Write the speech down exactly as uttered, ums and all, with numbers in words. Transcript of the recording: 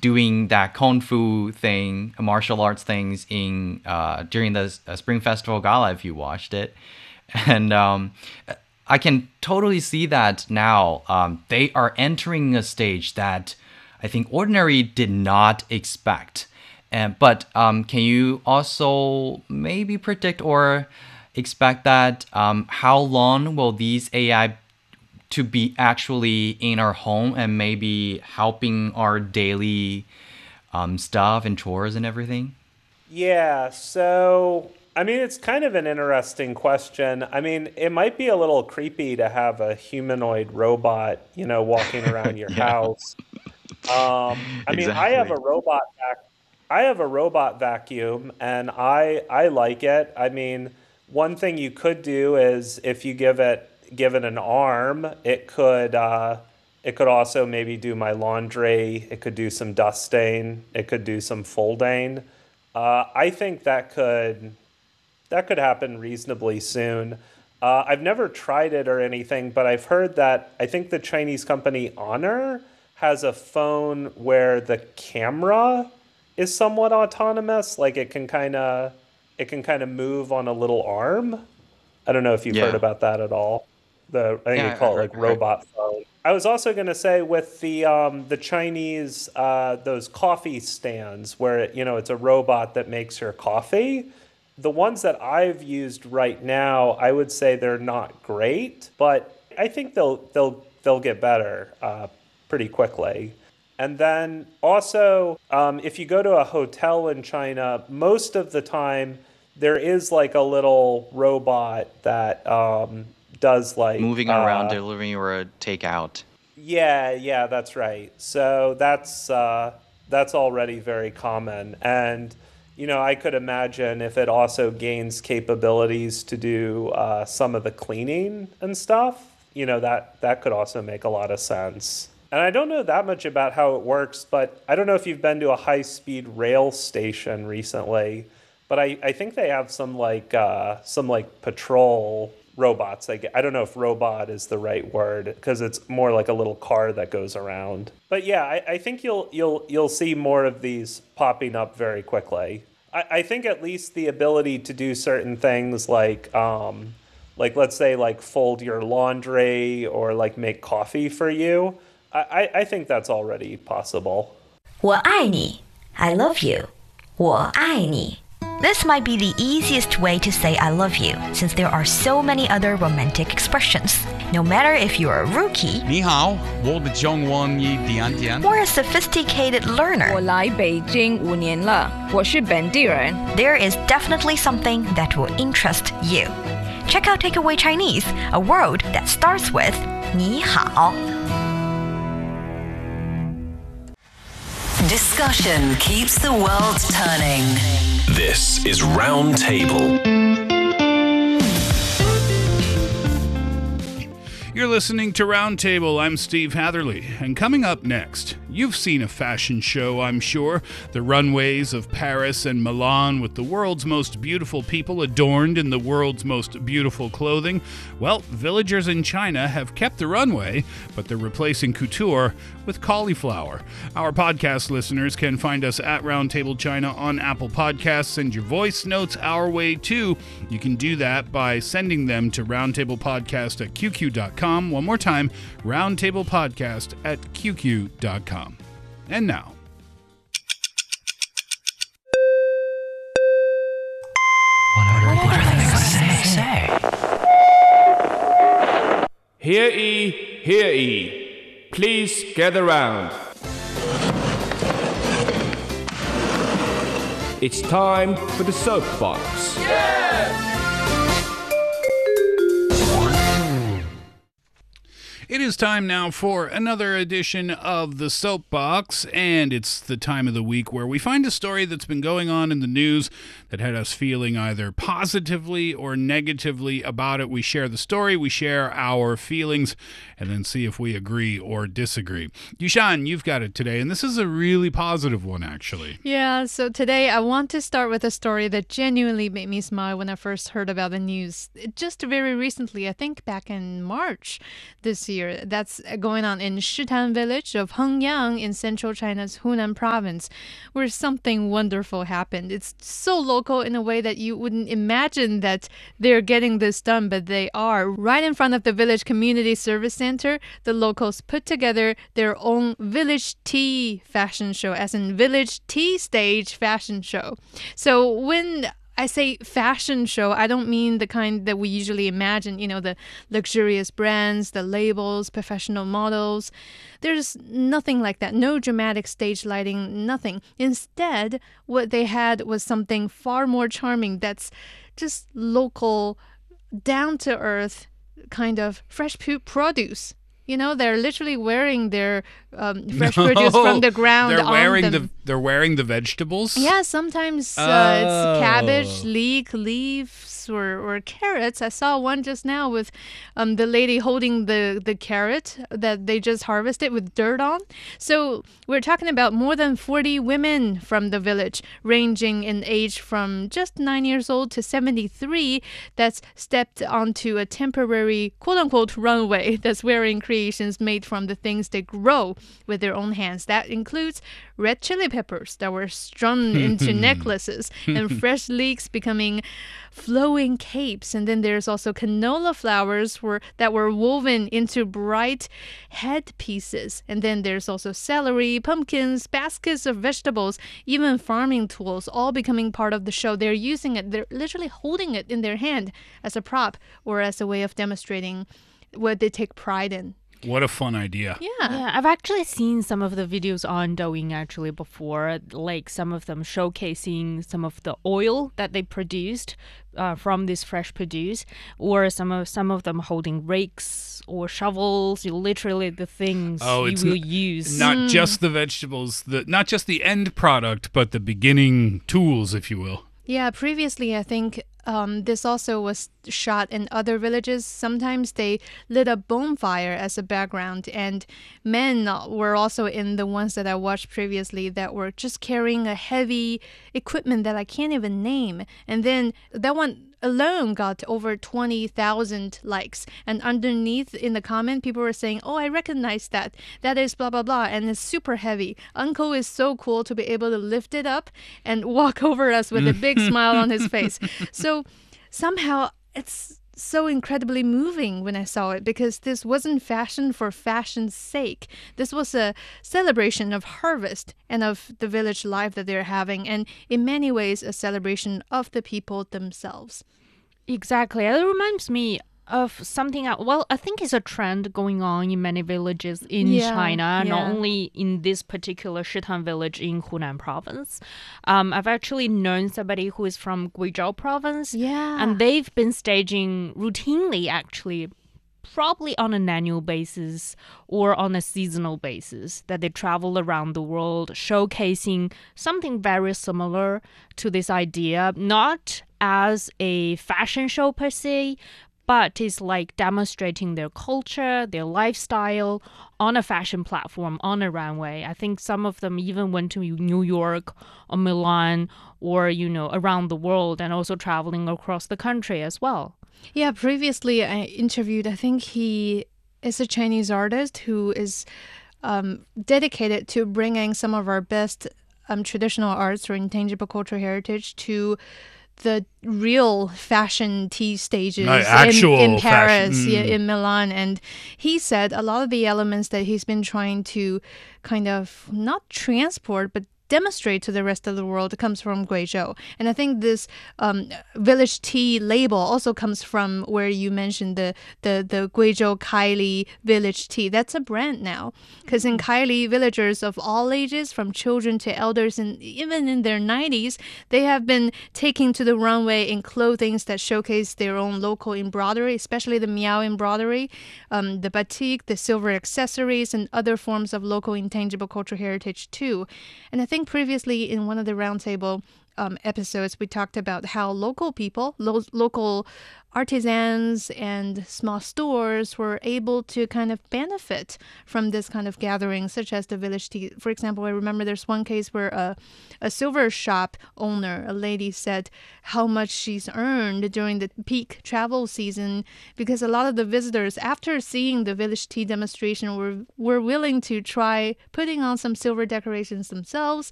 doing that kung fu thing, martial arts things in uh, during the uh, Spring Festival Gala if you watched it. And um, I can totally see that now. Um, they are entering a stage that I think Ordinary did not expect. And, but um, can you also maybe predict or expect that um, how long will these A I to be actually in our home and maybe helping our daily um, stuff and chores and everything? Yeah, so I mean, it's kind of an interesting question. I mean, it might be a little creepy to have a humanoid robot, you know, walking around your Yeah, house. Um, I mean, I have exactly. a robot vac I have a robot vacuum and I I like it. I mean, one thing you could do is if you give it give it an arm, it could uh, it could also maybe do my laundry. It could do some dusting. It could do some folding. Uh, I think that could that could happen reasonably soon. Uh, I've never tried it or anything, but I've heard that I think the Chinese company Honor has a phone where the camera is somewhat autonomous, like it can kind of it can kind of move on a little arm. I don't know if you've heard Yeah. about that at all. The I think they Yeah, I call it heard, like heard. robot phone. I was also going to say with the um, the Chinese uh, those coffee stands where it, you know it's a robot that makes your coffee. The ones that I've used right now, I would say they're not great, but I think they'll they'll they'll get better uh, pretty quickly. And then also, um, if you go to a hotel in China, most of the time there is like a little robot that um, does like Moving around, uh, delivering or a takeout. yeah, yeah, that's right. So that's uh, that's already very common, and you know, I could imagine if it also gains capabilities to do uh, some of the cleaning and stuff. You know, that that could also make a lot of sense. And I don't know that much about how it works, but I don't know if you've been to a high-speed rail station recently, but I, I think they have some like uh, some like patrol robots. I, gue- I don't know if robot is the right word because it's more like a little car that goes around. But yeah, I, I think you'll you'll you'll see more of these popping up very quickly. I, I think at least the ability to do certain things like um, like let's say like fold your laundry or like make coffee for you. I, I I think that's already possible. 我爱你 I love you. 我爱你 This might be the easiest way to say I love you, since there are so many other romantic expressions. No matter if you're a rookie 你好，我的中文一点点。 or a sophisticated 我 learner, 来北京五年了，我是本地人。 there is definitely something that will interest you. Check out Takeaway Chinese, a word that starts with 你好. Discussion keeps the world turning. This is Roundtable. You're listening to Roundtable. I'm Steve Hatherley. And coming up next, you've seen a fashion show, I'm sure. The runways of Paris and Milan with the world's most beautiful people adorned in the world's most beautiful clothing. Well, villagers in China have kept the runway, but they're replacing couture with cauliflower. Our podcast listeners can find us at Roundtable China on Apple Podcasts. Send your voice notes our way too. You can do that by sending them to roundtablepodcast at q q dot com. One more time, roundtablepodcast at q q dot com. And now, Hear ye, hear ye. Please gather round. It's time for the soapbox. it is time now for another edition of The Soapbox, and it's the time of the week where we find a story that's been going on in the news that had us feeling either positively or negatively about it. We share the story, we share our feelings, and then see if we agree or disagree. Yushan, you've got it today, and this is a really positive one, actually. Yeah, so today I want to start with a story that genuinely made me smile when I first heard about the news. Just very recently, I think back in March this year, year. That's going on in Shitan village of Hengyang in central China's Hunan province, where something wonderful happened. It's so local in a way that you wouldn't imagine that they're getting this done, but they are. Right in front of the village community service center, the locals put together their own village tea fashion show, as in village tea stage fashion show. So when I say fashion show, I don't mean the kind that we usually imagine, you know, the luxurious brands, the labels, professional models. There's nothing like that. No dramatic stage lighting, nothing. Instead, what they had was something far more charming that's just local, down-to-earth kind of fresh produce. You know, they're literally wearing their um, fresh no, produce from the ground they're on wearing them. the They're wearing the vegetables? Yeah, sometimes uh, oh. it's cabbage, leek, leaves, or, or carrots. I saw one just now with um, the lady holding the, the carrot that they just harvested with dirt on. So we're talking about more than forty women from the village, ranging in age from just nine years old to seventy-three, that's stepped onto a temporary quote-unquote runway that's wearing creations made from the things they grow with their own hands. That includes red chili peppers that were strung into necklaces and fresh leeks becoming flowing capes. And then there's also canola flowers were, that were woven into bright headpieces. And then there's also celery, pumpkins, baskets of vegetables, even farming tools, all becoming part of the show. They're using it, they're literally holding it in their hand as a prop or as a way of demonstrating what they take pride in. What a fun idea. Yeah. Yeah, I've actually seen some of the videos on Douyin actually before, like some of them showcasing some of the oil that they produced uh, from this fresh produce, or some of some of them holding rakes or shovels, literally the things oh, you it's will n- use. Not Mm. just the vegetables, the not just the end product, but the beginning tools, if you will. Yeah, previously I think um, this also was shot in other villages. Sometimes they lit a bonfire as a background, and men were also in the ones that I watched previously that were just carrying a heavy equipment that I can't even name. And then that one alone got over twenty thousand likes. And underneath in the comment, people were saying, oh, I recognize that. That is blah, blah, blah. And it's super heavy. Uncle is so cool to be able to lift it up and walk over us with a big smile on his face. So somehow it's so incredibly moving when I saw it, because this wasn't fashion for fashion's sake. This was a celebration of harvest and of the village life that they're having, and in many ways a celebration of the people themselves. Exactly. It reminds me of something else. Well, I think it's a trend going on in many villages in Yeah, China, yeah. not only in this particular Shitan village in Hunan province. Um, I've actually known somebody who is from Guizhou province, Yeah. and they've been staging routinely, actually, probably on an annual basis or on a seasonal basis, that they travel around the world showcasing something very similar to this idea, not as a fashion show per se, but it's like demonstrating their culture, their lifestyle on a fashion platform, on a runway. I think some of them even went to New York or Milan or, you know, around the world, and also traveling across the country as well. Yeah, previously I interviewed, I think he is a Chinese artist who is um, dedicated to bringing some of our best um, traditional arts or intangible cultural heritage to the real fashion tea stages Uh, actual in, in Paris, fashion. yeah, Mm. in Milan. And he said a lot of the elements that he's been trying to kind of not transport, but demonstrate to the rest of the world comes from Guizhou. And I think this um, village tea label also comes from where you mentioned the, the, the Guizhou Kaili village tea. That's a brand now. Because in Kaili, villagers of all ages, from children to elders, and even in their nineties, they have been taking to the runway in clothing that showcase their own local embroidery, especially the Miao embroidery, um, the batik, the silver accessories, and other forms of local intangible cultural heritage too. And I think previously in one of the roundtable, um, episodes, we talked about how local people, lo- local artisans and small stores were able to kind of benefit from this kind of gathering, such as the village tea. For example, I remember there's one case where a, a silver shop owner, a lady, said how much she's earned during the peak travel season because a lot of the visitors, after seeing the village tea demonstration, were, were willing to try putting on some silver decorations themselves